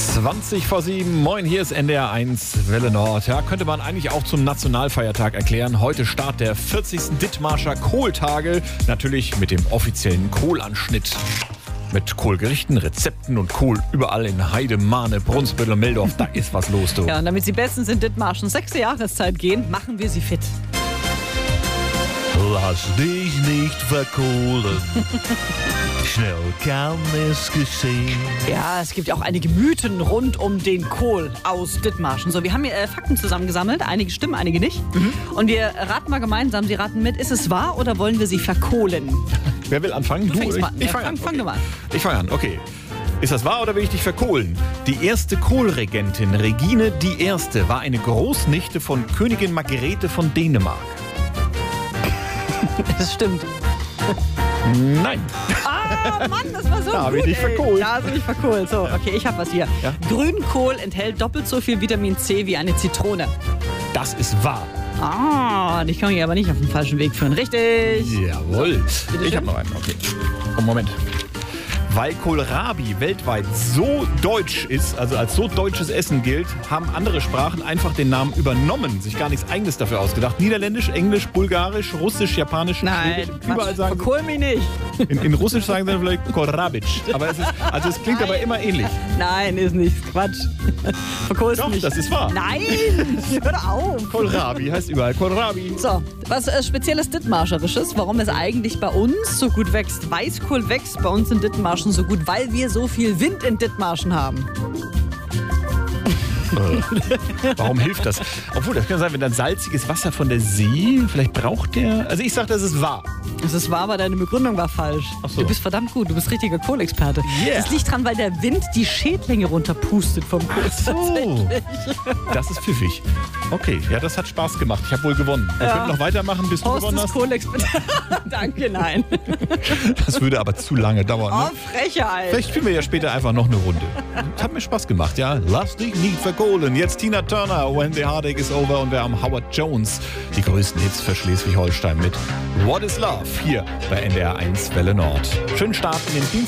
20:07. Moin, hier ist NDR 1 Welle Nord. Ja, könnte man eigentlich auch zum Nationalfeiertag erklären. Heute Start der 40. Dithmarscher Kohltage. Natürlich mit dem offiziellen Kohlanschnitt. Mit Kohlgerichten, Rezepten und Kohl überall in Heide, Mahne, Brunsbüttel und Meldorf. Da ist was los, du. Ja, und damit sie bestens in Dithmarschen 6. Jahreszeit gehen, machen wir sie fit. Lass dich nicht verkohlen. Schnell kann es geschehen. Ja, es gibt ja auch einige Mythen rund um den Kohl aus Dithmarschen. So, wir haben hier Fakten zusammengesammelt. Einige stimmen, einige nicht. Und wir raten mal gemeinsam. Sie raten mit, ist es wahr oder wollen wir sie verkohlen? Wer will anfangen? Du fängst mal an. Ich fange an. Fang du mal an. Ich fange an, okay. Ist das wahr oder will ich dich verkohlen? Die erste Kohlregentin, Regine I., war eine Großnichte von Königin Margrethe von Dänemark. Das stimmt. Nein. Ah, Mann, das war so Da gut. hab ich dich verkohlt. Da hast du mich verkohlt. So, okay, ich hab was hier. Ja? Grünkohl enthält doppelt so viel Vitamin C wie eine Zitrone. Das ist wahr. Ah, ich kann mich aber nicht auf den falschen Weg führen. Richtig. Jawohl. Bitte Ich schön. habe noch einen, okay. Oh, Moment. Weil Kohlrabi weltweit so deutsch ist, also als so deutsches Essen gilt, haben andere Sprachen einfach den Namen übernommen, sich gar nichts Eigenes dafür ausgedacht. Niederländisch, Englisch, Bulgarisch, Russisch, Japanisch, Nein, Schwedisch, überall sagen verkohl mich nicht. in Russisch sagen sie dann vielleicht Kohlrabic. Aber es klingt aber immer ähnlich. Nein, ist nicht. Quatsch. Verkohlst Doch, mich. das ist wahr. Nein, hör auf. Kohlrabi heißt überall Kohlrabi. So, was spezielles Dithmarscherisches, warum es eigentlich bei uns so gut wächst. Weißkohl wächst bei uns in Dithmarschen so gut, weil wir so viel Wind in Dithmarschen haben. Warum hilft das? Obwohl, das kann sein, wenn dann salziges Wasser von der See, vielleicht braucht der... Also ich sag, das ist wahr. Das ist wahr, aber deine Begründung war falsch. Ach so. Du bist verdammt gut, du bist richtiger Kohlexperte. Yeah. Das liegt dran, weil der Wind die Schädlinge runterpustet vom Kohl. So, das ist pfiffig. Okay, ja, das hat Spaß gemacht. Ich habe wohl gewonnen. Wir könnten noch weitermachen, bis du Horst gewonnen ist hast. Kohlexperte. Danke, nein. Das würde aber zu lange dauern. Oh, Ne? Frechheit. Vielleicht spielen wir ja später einfach noch eine Runde. Hat mir Spaß gemacht, ja. Lass dich nicht verkohlen. Jetzt Tina Turner, When the Heartache is Over. Und wir haben Howard Jones, die größten Hits für Schleswig-Holstein mit What is Love hier bei NDR 1 Welle Nord. Schönen Start in den Dienstag.